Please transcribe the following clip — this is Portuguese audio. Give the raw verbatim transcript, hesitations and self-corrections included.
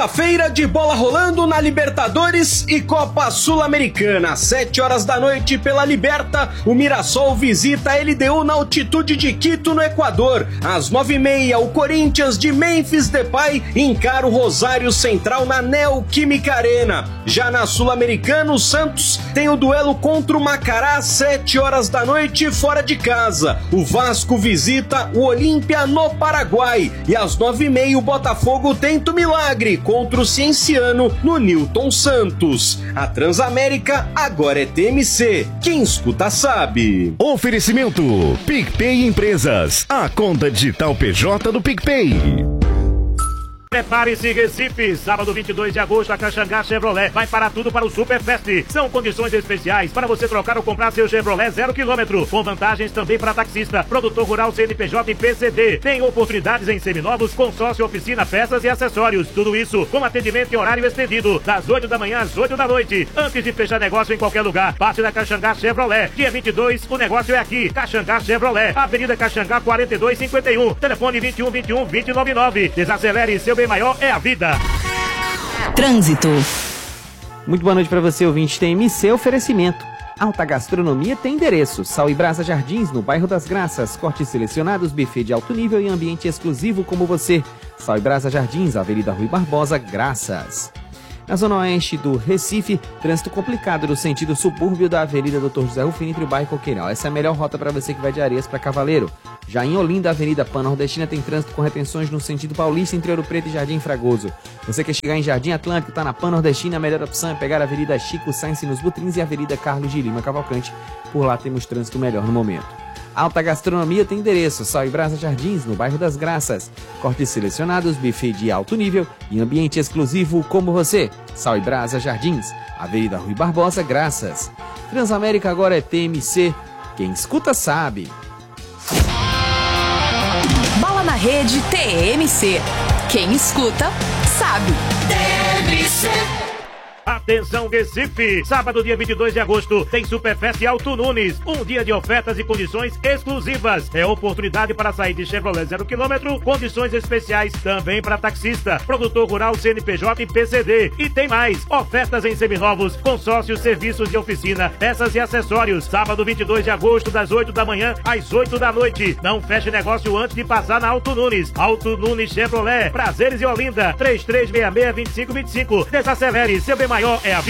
A feira de bola rolando na Libertadores e Copa Sul-Americana. Sete horas da noite pela Liberta, o Mirassol visita a L D U na altitude de Quito, no Equador. Às nove e meia, o Corinthians de Memphis Depay encara o Rosário Central na Neoquímica Arena. Já na Sul-Americana, o Santos tem o duelo contra o Macará às sete horas da noite fora de casa. O Vasco visita o Olímpia no Paraguai. E às nove e meia, o Botafogo tenta o milagre contra o Cienciano no Newton Santos. A Transamérica agora é T M C. Quem escuta sabe. Oferecimento PicPay Empresas, a conta digital P J do PicPay. Prepare-se, Recife, sábado vinte e dois de agosto, a Caxangá Chevrolet vai parar tudo para o Superfest. São condições especiais para você trocar ou comprar seu Chevrolet zero quilômetro, com vantagens também para taxista, produtor rural, C N P J e P C D. Tem oportunidades em seminovos, consórcio, oficina, peças e acessórios. Tudo isso com atendimento em horário estendido, das oito da manhã às oito da noite. Antes de fechar negócio em qualquer lugar, passe da Caxangá Chevrolet. Dia vinte e dois, o negócio é aqui. Caxangá Chevrolet, Avenida Caxangá quarenta e dois cinquenta e um, telefone vinte e um, vinte e um, vinte e nove nove. Desacelere, seu bem maior é a vida. Trânsito. Muito boa noite para você, ouvinte. Tem M C Oferecimento. Alta Gastronomia tem endereço. Sal e Brasa Jardins, no bairro das Graças. Cortes selecionados, buffet de alto nível e ambiente exclusivo como você. Sal e Brasa Jardins, Avenida Rui Barbosa, Graças. Na zona oeste do Recife, trânsito complicado no sentido subúrbio da Avenida doutor José Rufino entre o bairro Coqueiral. Essa é a melhor rota para você que vai de Areias para Cavaleiro. Já em Olinda, a Avenida Pan-Nordestina tem trânsito com retenções no sentido paulista entre Ouro Preto e Jardim Fragoso. Você quer chegar em Jardim Atlântico, está na Pan-Nordestina, a melhor opção é pegar a Avenida Chico Sainz nos Butrins e a Avenida Carlos de Lima Cavalcante. Por lá temos trânsito melhor no momento. Alta Gastronomia tem endereço, Sal e Brasa Jardins, no bairro das Graças. Cortes selecionados, buffet de alto nível e ambiente exclusivo como você. Sal e Brasa Jardins, Avenida Rui Barbosa, Graças. Transamérica agora é T M C. Quem escuta sabe. Bola na rede T M C. Quem escuta sabe. T M C. Atenção, Recife! Sábado, dia vinte e dois de agosto, tem Superfest Alto Nunes. Um dia de ofertas e condições exclusivas. É oportunidade para sair de Chevrolet zero quilômetro, condições especiais também para taxista, produtor rural, C N P J e P C D. E tem mais, ofertas em seminovos, consórcios, serviços de oficina, peças e acessórios. Sábado, vinte e dois de agosto, das oito da manhã às oito da noite. Não feche negócio antes de passar na Alto Nunes. Alto Nunes Chevrolet, Prazeres e Olinda, três três seis seis, dois cinco dois cinco. Desacelere, seu bem maior é a vida.